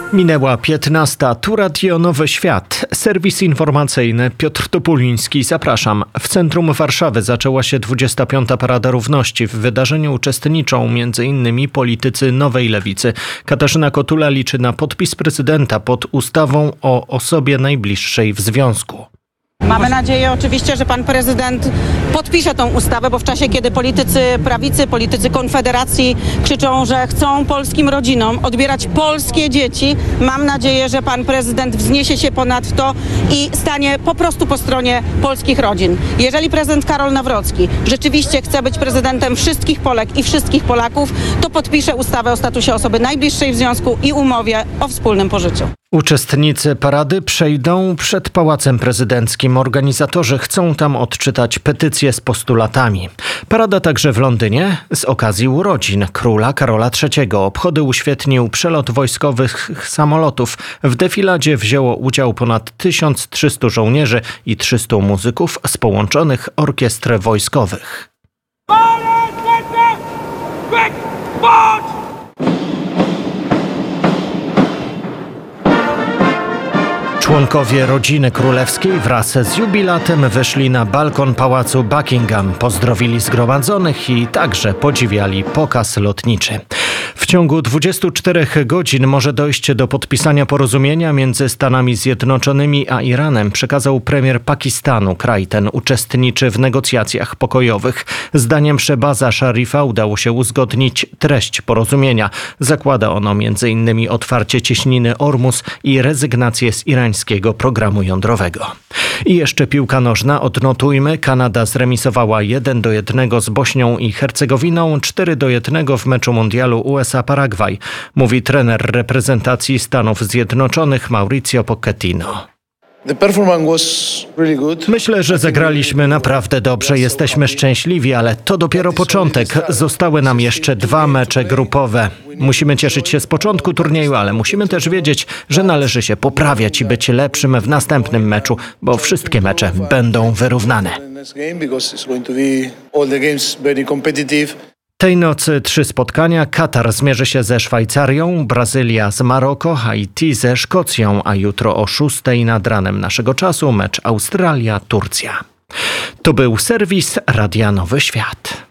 Minęła 15. Tu Radio Nowy Świat. Serwis informacyjny Piotr Topuliński. Zapraszam. W centrum Warszawy zaczęła się 25. Parada Równości. W wydarzeniu uczestniczą m.in. politycy Nowej Lewicy. Katarzyna Kotula liczy na podpis prezydenta pod ustawą o osobie najbliższej w związku. Mamy nadzieję oczywiście, że pan prezydent podpisze tą ustawę, bo w czasie, kiedy politycy prawicy, politycy Konfederacji krzyczą, że chcą polskim rodzinom odbierać polskie dzieci, mam nadzieję, że pan prezydent wzniesie się ponad to i stanie po prostu po stronie polskich rodzin. Jeżeli prezydent Karol Nawrocki rzeczywiście chce być prezydentem wszystkich Polek i wszystkich Polaków, to podpisze ustawę o statusie osoby najbliższej w związku i umowie o wspólnym pożyciu. Uczestnicy parady przejdą przed Pałacem Prezydenckim. Organizatorzy chcą tam odczytać petycje z postulatami. Parada także w Londynie z okazji urodzin króla Karola III. Obchody uświetnił przelot wojskowych samolotów. W defiladzie wzięło udział ponad 1300 żołnierzy i 300 muzyków z połączonych orkiestr wojskowych. Członkowie rodziny królewskiej wraz z jubilatem wyszli na balkon pałacu Buckingham, pozdrowili zgromadzonych i także podziwiali pokaz lotniczy. W ciągu 24 godzin może dojść do podpisania porozumienia między Stanami Zjednoczonymi a Iranem, przekazał premier Pakistanu. Kraj ten uczestniczy w negocjacjach pokojowych. Zdaniem Shehbaza Sharifa udało się uzgodnić treść porozumienia. Zakłada ono m.in. otwarcie cieśniny Ormus i rezygnację z irańskiego programu jądrowego. I jeszcze piłka nożna. Odnotujmy, Kanada zremisowała 1-1 z Bośnią i Hercegowiną, 4-1 w meczu mundialu USA-Paragwaj, mówi trener reprezentacji Stanów Zjednoczonych Mauricio Pochettino. Myślę, że zagraliśmy naprawdę dobrze, jesteśmy szczęśliwi, ale to dopiero początek. Zostały nam jeszcze 2 mecze grupowe. Musimy cieszyć się z początku turnieju, ale musimy też wiedzieć, że należy się poprawiać i być lepszym w następnym meczu, bo wszystkie mecze będą wyrównane. Tej nocy 3 spotkania. Katar zmierzy się ze Szwajcarią, Brazylia z Maroko, Haiti ze Szkocją, a jutro o 6 nad ranem naszego czasu mecz Australia-Turcja. To był serwis Radia Nowy Świat.